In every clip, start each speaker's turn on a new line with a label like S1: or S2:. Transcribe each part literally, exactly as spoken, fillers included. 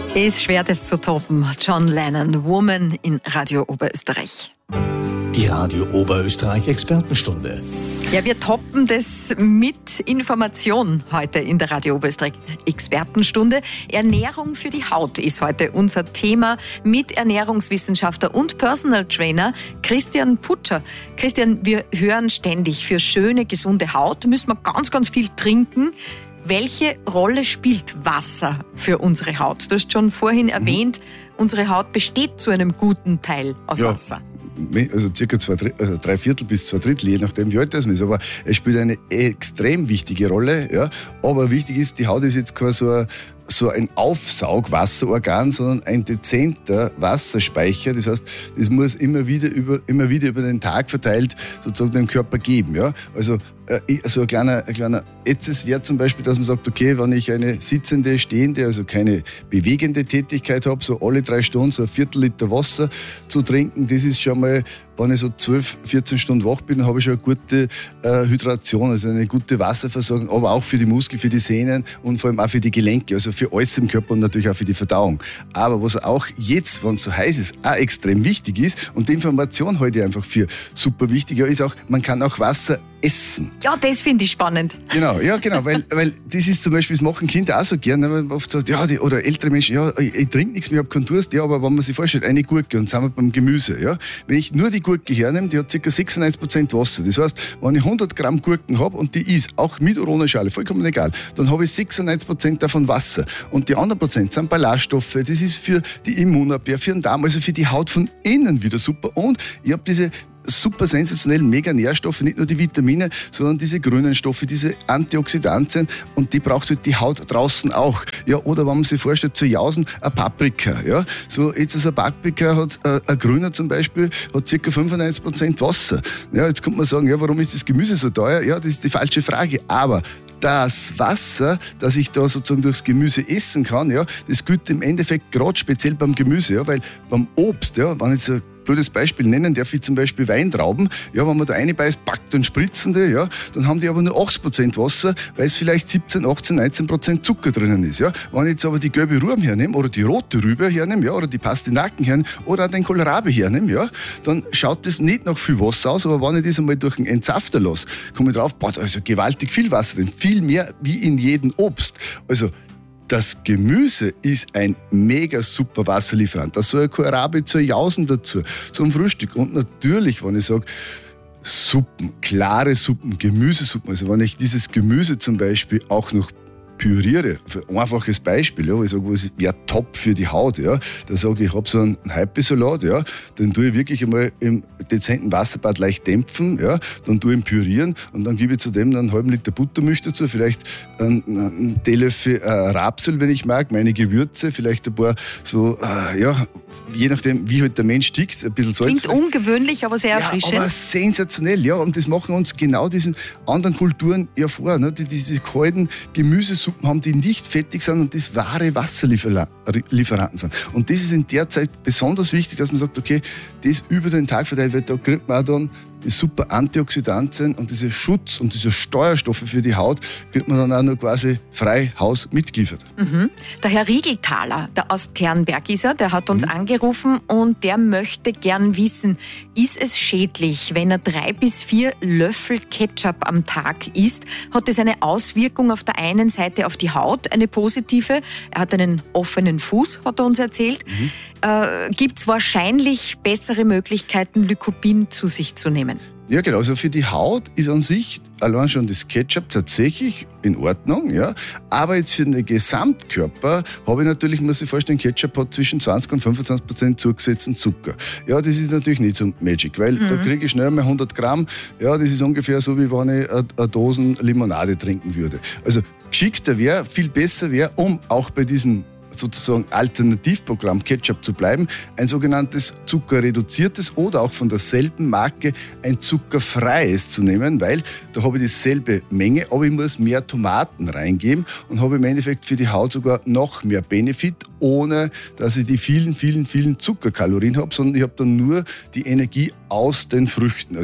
S1: Ist schwer, das zu toppen. John Lennon, Woman in Radio Oberösterreich.
S2: Die Radio Oberösterreich Expertenstunde.
S1: Ja, wir toppen das mit Information heute in der Radio Oberösterreich Expertenstunde. Ernährung für die Haut ist heute unser Thema mit Ernährungswissenschaftler und Personal Trainer Christian Putscher. Christian, wir hören ständig, für schöne, gesunde Haut müssen wir ganz, ganz viel trinken. Welche Rolle spielt Wasser für unsere Haut? Du hast schon vorhin erwähnt, unsere Haut besteht zu einem guten Teil aus
S3: ja.
S1: Wasser.
S3: Also circa zwei, also drei Viertel bis zwei Drittel, je nachdem wie alt das ist. Aber es spielt eine extrem wichtige Rolle. Ja. Aber wichtig ist, die Haut ist jetzt kein so ein, so ein Aufsaugwasserorgan, sondern ein dezenter Wasserspeicher. Das heißt, das muss immer wieder über, immer wieder über den Tag verteilt sozusagen dem Körper geben. Ja. Also äh, so ein kleiner, ein kleiner Etzes wäre zum Beispiel, dass man sagt, okay, wenn ich eine sitzende, stehende, also keine bewegende Tätigkeit habe, so alle drei Stunden so ein Viertel Liter Wasser zu trinken, das ist schon mal, wenn ich so zwölf, vierzehn Stunden wach bin, dann habe ich schon eine gute äh, Hydration, also eine gute Wasserversorgung, aber auch für die Muskeln, für die Sehnen und vor allem auch für die Gelenke, also für alles im Körper und natürlich auch für die Verdauung. Aber was auch jetzt, wenn es so heiß ist, auch extrem wichtig ist und die Information heute einfach für super wichtig ja, ist auch, man kann auch Wasser essen.
S1: Ja, das finde ich spannend.
S3: Genau, ja, genau, weil, weil das ist zum Beispiel, das machen Kinder auch so gern, wenn man oft sagt, ja, die, oder ältere Menschen, ja, ich, ich trinke nichts mehr, ich habe keinen Durst, ja, aber wenn man sich vorstellt, eine Gurke und sind wir beim Gemüse, ja, wenn ich nur die Gurke hernehme, die hat ca. sechsundneunzig Prozent Wasser, das heißt, wenn ich hundert Gramm Gurken habe und die ist, auch mit oder ohne Schale, vollkommen egal, dann habe ich sechsundneunzig Prozent davon Wasser und die anderen Prozent sind Ballaststoffe, das ist für die Immunabwehr, für den Darm, also für die Haut von innen wieder super und ich habe diese super sensationell mega Nährstoffe, nicht nur die Vitamine, sondern diese grünen Stoffe, diese Antioxidantien und die braucht halt die Haut draußen auch. Ja, oder wenn man sich vorstellt, zu jausen, eine Paprika. Ja, so jetzt also eine Paprika hat, äh, ein Grüner zum Beispiel, hat ca. fünfundneunzig Prozent Wasser. Ja, jetzt kommt man sagen, ja, warum ist das Gemüse so teuer? Ja, das ist die falsche Frage, aber das Wasser, das ich da sozusagen durchs Gemüse essen kann, ja, das gilt im Endeffekt gerade speziell beim Gemüse, ja, weil beim Obst, ja, wenn ich so blödes Beispiel nennen, darf ich zum Beispiel Weintrauben. Ja, wenn man da reinbeißt, packt und spritzende, ja, dann haben die aber nur achtzig Prozent Wasser, weil es vielleicht siebzehn, achtzehn, neunzehn Prozent Zucker drinnen ist. Ja. Wenn ich jetzt aber die gelbe Rüben hernehme oder die rote Rübe hernehme, ja, oder die Pastinaken hernehme oder auch den Kohlrabi hernehme, ja, dann schaut das nicht nach viel Wasser aus, aber wenn ich das einmal durch den Entsafter lasse, komme ich drauf, boah, da ist ja gewaltig viel Wasser drin, viel mehr wie in jedem Obst. Also das Gemüse ist ein mega super Wasserlieferant. Da soll ein Kohlrabi zur Jausen dazu, zum Frühstück. Und natürlich, wenn ich sage, Suppen, klare Suppen, Gemüsesuppen, also wenn ich dieses Gemüse zum Beispiel auch noch püriere, für ein einfaches Beispiel, ja, wo ich sage, was wäre top für die Haut, ja, da sage ich, ich habe so einen Hype-Salat, ja, den tue ich wirklich einmal im dezenten Wasserbad leicht dämpfen, ja, dann tue ich ihn pürieren und dann gebe ich zu dem dann einen halben Liter Buttermilch dazu, vielleicht einen, einen Teelöffel äh, Rapsöl, wenn ich mag, meine Gewürze, vielleicht ein paar so, äh, ja, je nachdem, wie halt der Mensch tickt, ein bisschen Salz.
S1: Klingt ungewöhnlich, aber sehr erfrischend.
S3: Ja, aber sensationell, ja, und das machen uns genau diesen anderen Kulturen ja vor, ne, die diese kalten Gemüsesuppen haben, die nicht fettig sind und das wahre Wasserlieferanten sind. Und das ist in der Zeit besonders wichtig, dass man sagt, okay, das über den Tag verteilt wird, da kriegt man auch dann die super Antioxidantien und diese Schutz- und diese Steuerstoffe für die Haut kriegt man dann auch noch quasi frei Haus mitgeliefert.
S1: Mhm. Der Herr Riegelthaler, der aus Ternberg ist er, der hat uns mhm. angerufen und der möchte gern wissen, ist es schädlich, wenn er drei bis vier Löffel Ketchup am Tag isst? Hat das eine Auswirkung auf der einen Seite auf die Haut, eine positive? Er hat einen offenen Fuß, hat er uns erzählt. Mhm. Äh, gibt es wahrscheinlich bessere Möglichkeiten, Lycopin zu sich zu nehmen?
S3: Ja, genau. Also für die Haut ist an sich allein schon das Ketchup tatsächlich in Ordnung, ja. Aber jetzt für den Gesamtkörper habe ich natürlich, muss ich vorstellen, Ketchup hat zwischen zwanzig und fünfundzwanzig Prozent zugesetzten Zucker. Ja, das ist natürlich nicht so Magic, weil mhm. da kriege ich schnell mal hundert Gramm. Ja, das ist ungefähr so, wie wenn ich eine Dosen Limonade trinken würde. Also geschickter wäre, viel besser wäre, um auch bei diesem sozusagen Alternativprogramm Ketchup zu bleiben, ein sogenanntes zuckerreduziertes oder auch von derselben Marke ein zuckerfreies zu nehmen, weil da habe ich dieselbe Menge, aber ich muss mehr Tomaten reingeben und habe im Endeffekt für die Haut sogar noch mehr Benefit, ohne dass ich die vielen, vielen, vielen Zuckerkalorien habe, sondern ich habe dann nur die Energie aus den Früchten. Also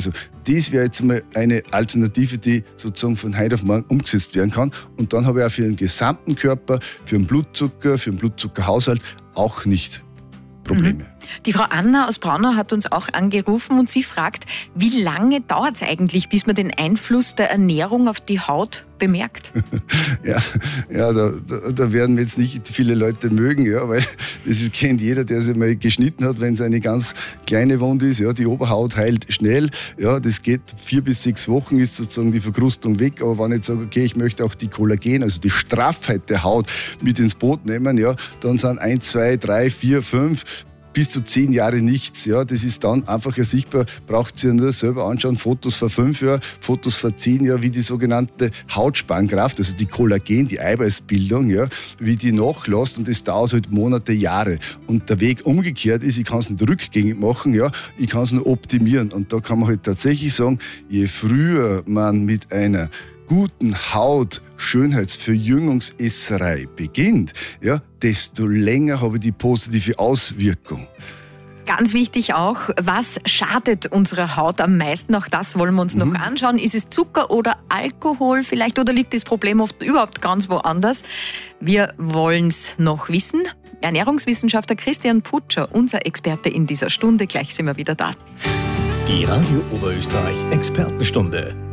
S3: das wäre jetzt mal eine Alternative, die sozusagen von heute auf morgen umgesetzt werden kann. Und dann habe ich auch für den gesamten Körper, für den Blutzucker, für den Blutzuckerhaushalt auch nicht Probleme.
S1: Mhm. Die Frau Anna aus Braunau hat uns auch angerufen und sie fragt, wie lange dauert es eigentlich, bis man den Einfluss der Ernährung auf die Haut bemerkt?
S3: ja, ja da, da, da werden jetzt nicht viele Leute mögen, ja, weil das ist, kennt jeder, der sich mal geschnitten hat, wenn es eine ganz kleine Wunde ist. Ja, die Oberhaut heilt schnell. Ja, das geht vier bis sechs Wochen, ist sozusagen die Verkrustung weg. Aber wenn ich jetzt sage, okay, ich möchte auch die Kollagen, also die Straffheit der Haut mit ins Boot nehmen, ja, dann sind eins, zwei, drei, vier, fünf bis zu zehn Jahre nichts. Ja, das ist dann einfach sichtbar, braucht sie ja nur selber anschauen, Fotos vor fünf Jahren, Fotos vor zehn Jahren, wie die sogenannte Hautspannkraft, also die Kollagen, die Eiweißbildung, ja, wie die nachlässt, und das dauert halt Monate, Jahre. Und der Weg umgekehrt ist, ich kann es nicht rückgängig machen, ja, ich kann es nur optimieren. Und da kann man halt tatsächlich sagen, je früher man mit einer guten Haut Schönheitsverjüngungsesserei beginnt, ja, desto länger habe ich die positive Auswirkung.
S1: Ganz wichtig auch, was schadet unserer Haut am meisten? Auch das wollen wir uns mhm. noch anschauen. Ist es Zucker oder Alkohol vielleicht, oder liegt das Problem oft überhaupt ganz woanders? Wir wollen es noch wissen. Ernährungswissenschaftler Christian Putscher, unser Experte in dieser Stunde. Gleich sind wir wieder da.
S2: Die Radio Oberösterreich Expertenstunde.